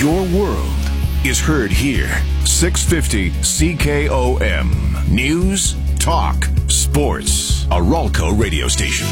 Your world is heard here. 650 CKOM. News, talk, sports. A Ralco radio station.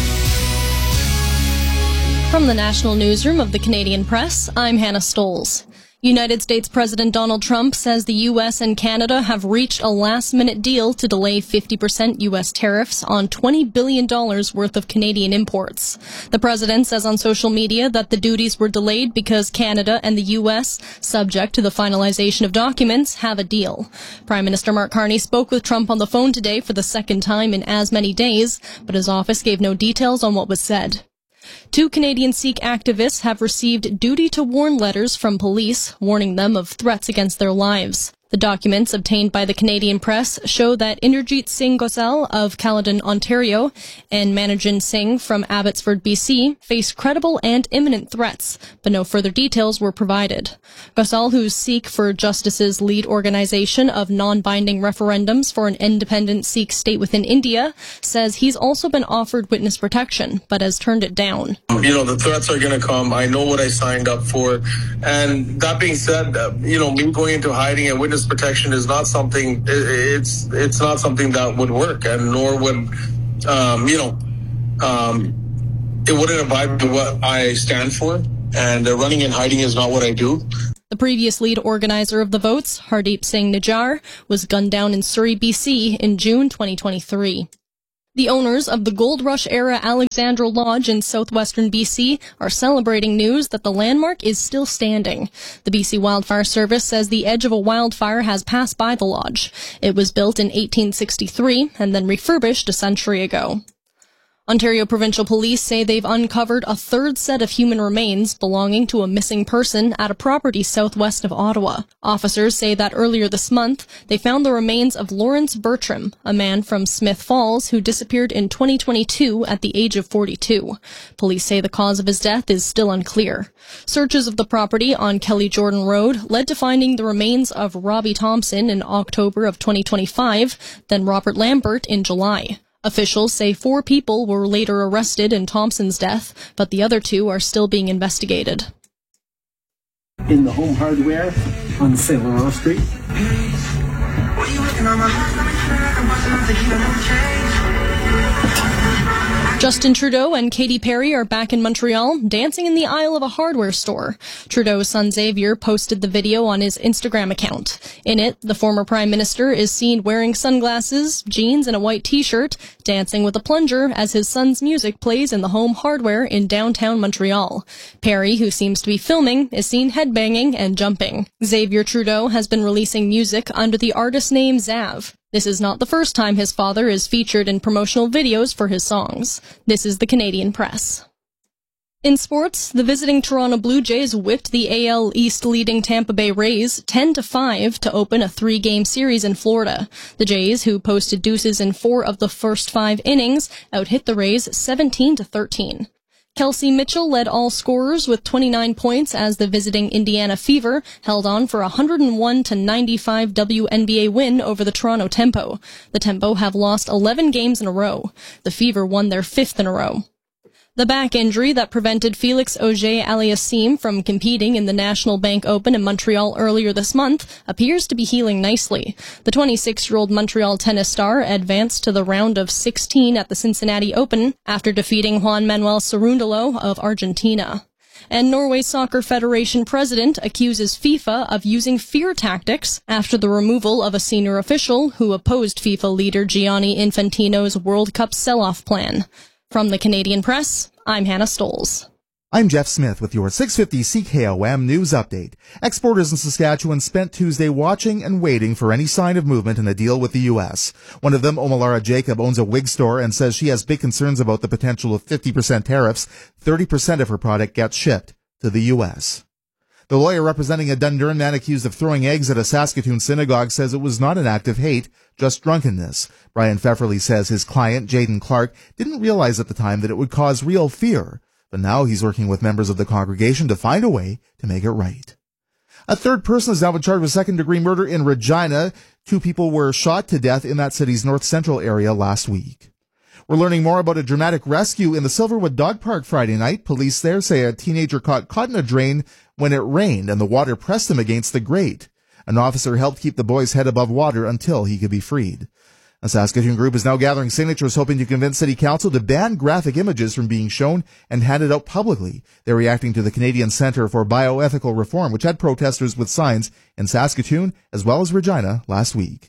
From the National Newsroom of the Canadian Press, I'm Hannah Stoles. United States President Donald Trump says the U.S. and Canada have reached a last-minute deal to delay 50% U.S. tariffs on $20 billion worth of Canadian imports. The president says on social media that the duties were delayed because Canada and the U.S., subject to the finalization of documents, have a deal. Prime Minister Mark Carney spoke with Trump on the phone today for the second time in as many days, but his office gave no details on what was said. 2 Canadian Sikh activists have received duty-to-warn letters from police warning them of threats against their lives. The documents obtained by the Canadian Press show that Inderjeet Singh Gosal of Caledon, Ontario, and Manojin Singh from Abbotsford, BC, face credible and imminent threats, but no further details were provided. Gosal, who's Sikh for Justice's lead organization of non-binding referendums for an independent Sikh state within India, says he's also been offered witness protection, but has turned it down. The threats are going to come. I know what I signed up for. And that being said, me going into hiding and witness protection is not something, it's not something that would work, and nor would, it wouldn't abide by what I stand for, and running and hiding is not what I do. The previous lead organizer of the votes, Hardeep Singh Nijjar, was gunned down in Surrey, BC in June 2023. The owners of the Gold Rush-era Alexandra Lodge in southwestern BC are celebrating news that the landmark is still standing. The BC Wildfire Service says the edge of a wildfire has passed by the lodge. It was built in 1863 and then refurbished a century ago. Ontario Provincial Police say they've uncovered a third set of human remains belonging to a missing person at a property southwest of Ottawa. Officers say that earlier this month, they found the remains of Lawrence Bertram, a man from Smith Falls who disappeared in 2022 at the age of 42. Police say the cause of his death is still unclear. Searches of the property on Kelly Jordan Road led to finding the remains of Robbie Thompson in October of 2025, then Robert Lambert in July. Officials say 4 people were later arrested in Thompson's death, but the other 2 are still being investigated. In the Home Hardware on St. Laurent Street. Justin Trudeau and Katy Perry are back in Montreal, dancing in the aisle of a hardware store. Trudeau's son Xavier posted the video on his Instagram account. In it, the former Prime Minister is seen wearing sunglasses, jeans, and a white t-shirt, dancing with a plunger as his son's music plays in the Home Hardware in downtown Montreal. Perry, who seems to be filming, is seen headbanging and jumping. Xavier Trudeau has been releasing music under the artist name Zav. This is not the first time his father is featured in promotional videos for his songs. This is the Canadian Press. In sports, the visiting Toronto Blue Jays whipped the AL East leading Tampa Bay Rays 10-5 to open a 3-game series in Florida. The Jays, who posted deuces in 4 of the first 5 innings, out-hit the Rays 17-13. Kelsey Mitchell led all scorers with 29 points as the visiting Indiana Fever held on for a 101-95 WNBA win over the Toronto Tempo. The Tempo have lost 11 games in a row. The Fever won their 5th in a row. The back injury that prevented Felix Auger-Aliassime from competing in the National Bank Open in Montreal earlier this month appears to be healing nicely. The 26-year-old Montreal tennis star advanced to the round of 16 at the Cincinnati Open after defeating Juan Manuel Cerundolo of Argentina. And Norway Soccer Federation president accuses FIFA of using fear tactics after the removal of a senior official who opposed FIFA leader Gianni Infantino's World Cup sell-off plan. From the Canadian Press, I'm Hannah Stoles. I'm Jeff Smith with your 650 CKOM News Update. Exporters in Saskatchewan spent Tuesday watching and waiting for any sign of movement in a deal with the U.S. One of them, Omalara Jacob, owns a wig store and says she has big concerns about the potential of 50% tariffs. 30% of her product gets shipped to the U.S. The lawyer representing a Dundurn man accused of throwing eggs at a Saskatoon synagogue says it was not an act of hate, just drunkenness. Brian Pfefferly says his client, Jaden Clark, didn't realize at the time that it would cause real fear, but now he's working with members of the congregation to find a way to make it right. A third person is now charged with second-degree murder in Regina. 2 people were shot to death in that city's north-central area last week. We're learning more about a dramatic rescue in the Silverwood Dog Park Friday night. Police there say a teenager caught in a drain when it rained and the water pressed him against the grate. An officer helped keep the boy's head above water until he could be freed. A Saskatoon group is now gathering signatures hoping to convince City Council to ban graphic images from being shown and handed out publicly. They're reacting to the Canadian Centre for Bioethical Reform, which had protesters with signs in Saskatoon as well as Regina last week.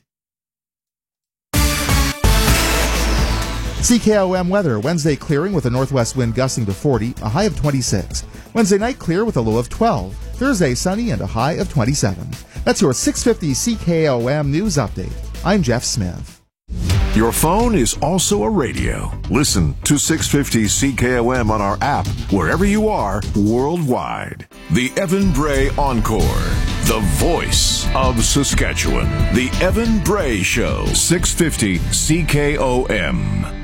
CKOM weather. Wednesday clearing with a northwest wind gusting to 40, a high of 26. Wednesday night clear with a low of 12. Thursday sunny and a high of 27. That's your 650 CKOM news update. I'm Jeff Smith. Your phone is also a radio. Listen to 650 CKOM on our app wherever you are worldwide. The Evan Bray Encore. The voice of Saskatchewan. The Evan Bray Show. 650 CKOM.